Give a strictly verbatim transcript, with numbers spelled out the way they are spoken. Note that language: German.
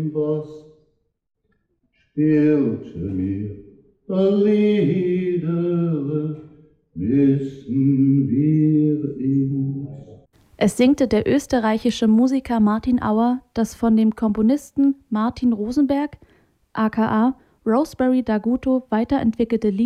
Was spielte mir a Lieder, wissen wir ihn. Es singte der österreichische Musiker Martin Auer das von dem Komponisten Martin Rosenberg aka Rosemary Daguto weiterentwickelte Lied